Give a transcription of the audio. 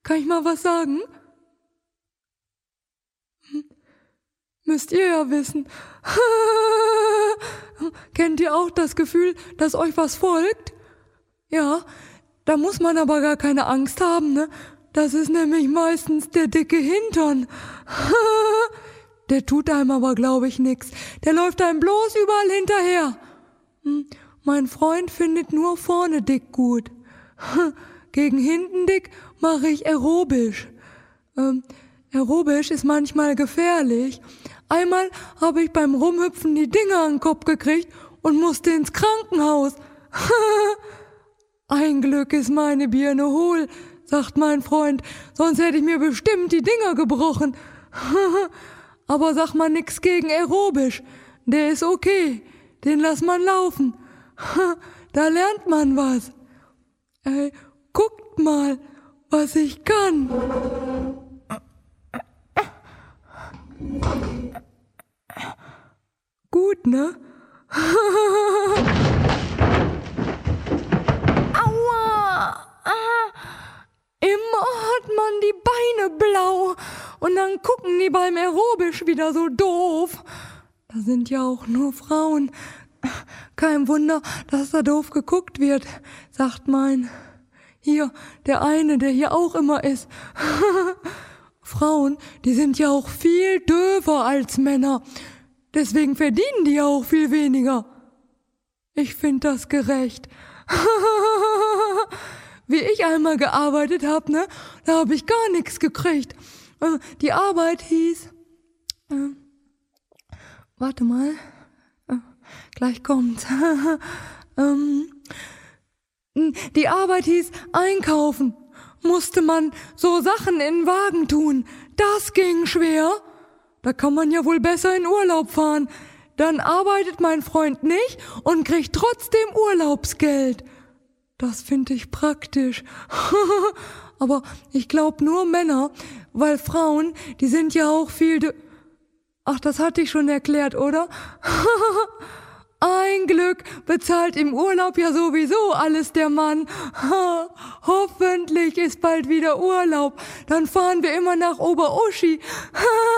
Kann ich mal was sagen? Müsst ihr ja wissen. Kennt ihr auch das Gefühl, dass euch was folgt? Ja, da muss man aber gar keine Angst haben, ne? Das ist nämlich meistens der dicke Hintern. Der tut einem aber, glaube ich, nix. Der läuft einem bloß überall hinterher. Mein Freund findet nur vorne dick gut. Gegen hinten dick mache ich aerobisch. Aerobisch ist manchmal gefährlich. Einmal habe ich beim Rumhüpfen die Dinger an den Kopf gekriegt und musste ins Krankenhaus. Ein Glück ist meine Birne hohl, sagt mein Freund, sonst hätte ich mir bestimmt die Dinger gebrochen. Aber sag mal nix gegen aerobisch, der ist okay, den lass man laufen. Da lernt man was. Guckt mal, was ich kann. Gut, ne? Aua! Immer hat man die Beine blau und dann gucken die beim Aerobisch wieder so doof. Da sind ja auch nur Frauen. Kein Wunder, dass da doof geguckt wird, sagt mein. Hier, der eine, der hier auch immer ist. Frauen, die sind ja auch viel döver als Männer. Deswegen verdienen die ja auch viel weniger. Ich find das gerecht. Wie ich einmal gearbeitet hab, ne, da hab ich gar nichts gekriegt. Die Arbeit hieß... warte mal. Gleich kommt's. Die Arbeit hieß einkaufen. Musste man so Sachen in den Wagen tun. Das ging schwer. Da kann man ja wohl besser in Urlaub fahren. Dann arbeitet mein Freund nicht und kriegt trotzdem Urlaubsgeld. Das finde ich praktisch. Aber ich glaube nur Männer, weil Frauen, die sind ja auch viel... Ach, das hatte ich schon erklärt, oder? Ein Glück bezahlt im Urlaub ja sowieso alles der Mann. Hoffentlich ist bald wieder Urlaub. Dann fahren wir immer nach Oberuschi.